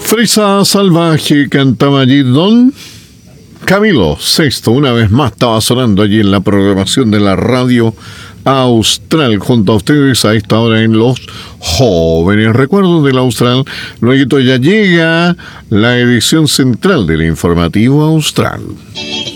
Frisa Salvaje cantaba allí Don Camilo Sexto. Una vez más estaba sonando allí en la programación de la radio Austral junto a ustedes a esta hora en Los Jóvenes Recuerdos del Austral. Luego ya llega la edición central del informativo Austral.